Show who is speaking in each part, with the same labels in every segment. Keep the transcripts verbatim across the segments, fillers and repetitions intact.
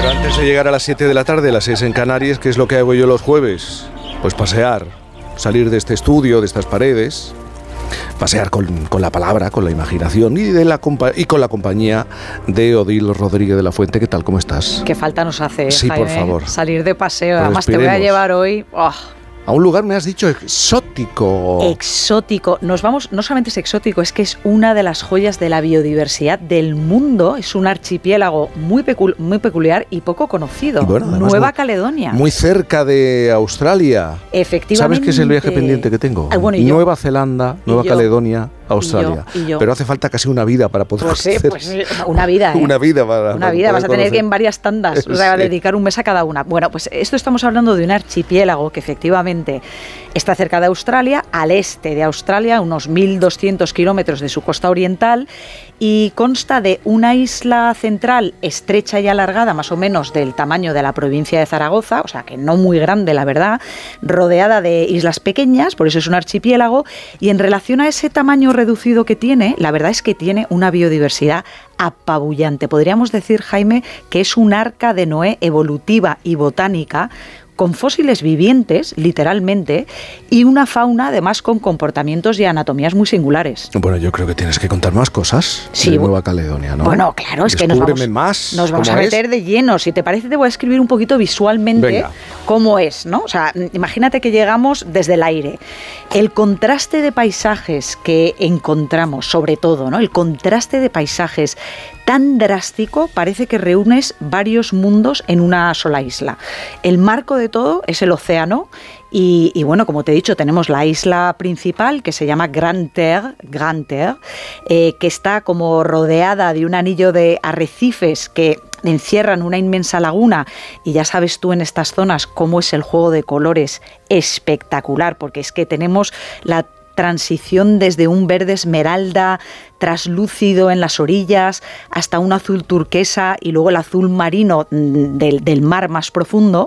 Speaker 1: Pero antes de llegar a las siete de la tarde, las seis en Canarias, ¿qué es lo que hago yo los jueves? Pues pasear, salir de este estudio, de estas paredes, pasear con, con la palabra, con la imaginación y, de la, y con la compañía de Odil Rodríguez de la Fuente. ¿Qué tal? ¿Cómo estás?
Speaker 2: Qué falta nos hace,
Speaker 1: sí,
Speaker 2: Jaime,
Speaker 1: por favor.
Speaker 2: salir de paseo.
Speaker 1: Pues
Speaker 2: Además
Speaker 1: respiremos.
Speaker 2: te voy a llevar hoy... Oh.
Speaker 1: A un lugar, me has dicho, exótico.
Speaker 2: Exótico. Nos vamos, no solamente es exótico, es que es una de las joyas de la biodiversidad del mundo. Es un archipiélago muy, pecu- muy peculiar y poco conocido.
Speaker 1: Bueno,
Speaker 2: Nueva
Speaker 1: muy,
Speaker 2: Caledonia.
Speaker 1: Muy cerca de Australia.
Speaker 2: Efectivamente.
Speaker 1: ¿Sabes qué es el viaje pendiente que tengo?
Speaker 2: Ah, bueno, ¿y yo?
Speaker 1: Nueva Zelanda, Nueva Caledonia, Australia.
Speaker 2: ¿Y yo? ¿Y yo?
Speaker 1: Pero hace falta casi una vida para poder
Speaker 2: Pues sí,
Speaker 1: conocer.
Speaker 2: pues sí, una vida, ¿eh?
Speaker 1: Una vida para
Speaker 2: Una vida,
Speaker 1: para
Speaker 2: vas a tener
Speaker 1: conocer.
Speaker 2: que en varias tandas, o sea,
Speaker 1: Sí.
Speaker 2: dedicar un mes a cada una. Bueno, pues esto estamos hablando de un archipiélago que efectivamente está cerca de Australia, al este de Australia, unos mil doscientos kilómetros de su costa oriental, y consta de una isla central estrecha y alargada, más o menos del tamaño de la provincia de Zaragoza, o sea que no muy grande, la verdad, rodeada de islas pequeñas, por eso es un archipiélago, y en relación a ese tamaño reducido que tiene, la verdad es que tiene una biodiversidad apabullante. Podríamos decir, Jaime, que es un arca de Noé evolutiva y botánica, con fósiles vivientes, literalmente, y una fauna, además, con comportamientos y anatomías muy singulares.
Speaker 1: Bueno, yo creo que tienes que contar más cosas
Speaker 2: Sí,
Speaker 1: de Nueva Caledonia, ¿no?
Speaker 2: Bueno, claro, es que nos vamos,
Speaker 1: más,
Speaker 2: nos vamos a meter
Speaker 1: es?
Speaker 2: de lleno. Si te parece, te voy a escribir un poquito visualmente
Speaker 1: Venga.
Speaker 2: cómo es, ¿no? O sea, imagínate que llegamos desde el aire. El contraste de paisajes que encontramos, sobre todo, ¿no? El contraste de paisajes tan drástico, parece que reúnes varios mundos en una sola isla. El marco de todo es el océano. Y, y bueno, como te he dicho, tenemos la isla principal que se llama Grande Terre, Grande Terre, eh, que está como rodeada de un anillo de arrecifes que encierran una inmensa laguna, y ya sabes tú en estas zonas cómo es el juego de colores espectacular, porque es que tenemos la transición desde un verde esmeralda traslúcido en las orillas hasta un azul turquesa y luego el azul marino del, del mar más profundo.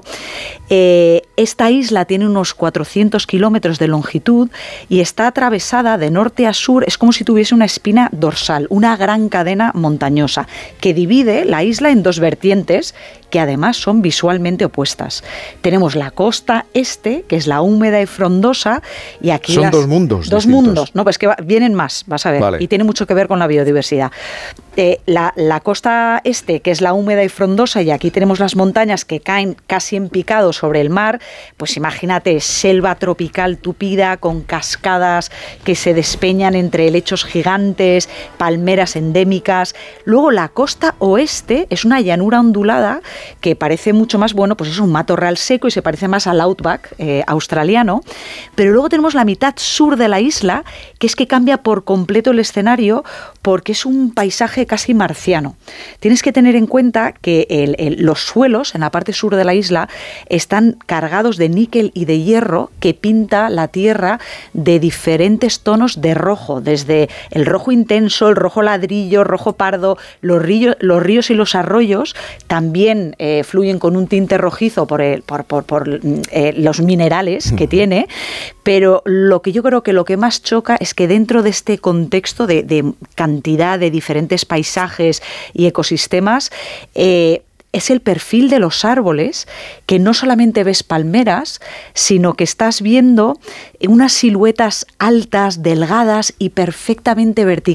Speaker 2: Eh, esta isla tiene unos cuatrocientos kilómetros de longitud y está atravesada de norte a sur, es como si tuviese una espina dorsal, una gran cadena montañosa que divide la isla en dos vertientes que además son visualmente opuestas. Tenemos la costa este, que es la húmeda y frondosa, y aquí
Speaker 1: son
Speaker 2: las,
Speaker 1: dos mundos
Speaker 2: dos
Speaker 1: distintos.
Speaker 2: mundos, no, pues que va, vienen más, vas a ver,
Speaker 1: vale.
Speaker 2: Y tiene mucho que ver con la biodiversidad. Eh, la, la costa este, que es la húmeda y frondosa, y aquí tenemos las montañas que caen casi en picado sobre el mar, pues imagínate, selva tropical tupida con cascadas que se despeñan entre helechos gigantes, palmeras endémicas. Luego la costa oeste es una llanura ondulada que parece mucho más, bueno, pues es un matorral seco y se parece más al outback eh, australiano, pero luego tenemos la mitad sur de la isla, que es que cambia por completo el escenario porque es un paisaje casi marciano. Tienes que tener en cuenta que el, el, los suelos en la parte sur de la isla están cargados de níquel y de hierro que pinta la tierra de diferentes tonos de rojo, desde el rojo intenso, el rojo ladrillo, rojo pardo. Los ríos, los ríos y los arroyos también eh, fluyen con un tinte rojizo por, el, por, por, por eh, los minerales que tiene, pero lo que yo creo que lo que más choca es que dentro de este contexto de, de cantidad de diferentes paisajes y ecosistemas, eh, es el perfil de los árboles, que no solamente ves palmeras, sino que estás viendo unas siluetas altas, delgadas y perfectamente verticales